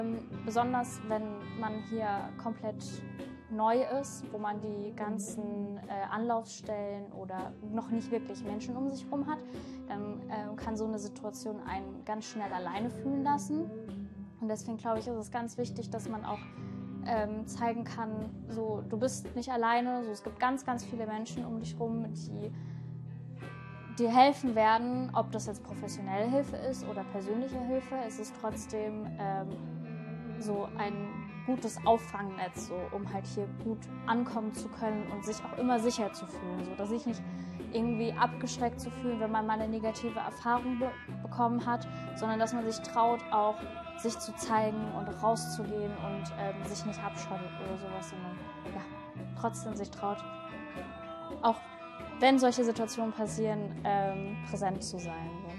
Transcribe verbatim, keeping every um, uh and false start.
Besonders wenn man hier komplett neu ist, wo man die ganzen äh, Anlaufstellen oder noch nicht wirklich Menschen um sich herum hat, dann äh, kann so eine Situation einen ganz schnell alleine fühlen lassen. Und deswegen glaube ich, ist es ganz wichtig, dass man auch ähm, zeigen kann, so, du bist nicht alleine, so, es gibt ganz, ganz viele Menschen um dich herum, die dir helfen werden, ob das jetzt professionelle Hilfe ist oder persönliche Hilfe. Es ist trotzdem ähm, so ein gutes Auffangnetz, so, um halt hier gut ankommen zu können und sich auch immer sicher zu fühlen, so dass sich nicht irgendwie abgeschreckt zu fühlen, wenn man mal eine negative Erfahrung be bekommen hat, sondern dass man sich traut, auch sich zu zeigen und rauszugehen und ähm, sich nicht abschottet oder sowas, sondern ja, trotzdem sich traut, auch wenn solche Situationen passieren, ähm, präsent zu sein. So.